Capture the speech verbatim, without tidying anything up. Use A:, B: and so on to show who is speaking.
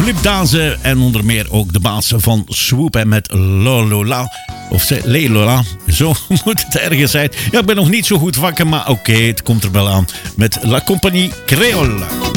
A: flipdansen. En onder meer ook de baas van Swoop en met Lolola. Of Lelola, zo moet het ergens zijn. Ja, ik ben nog niet zo goed wakker, maar oké, okay, het komt er wel aan. Met La Compagnie Creole.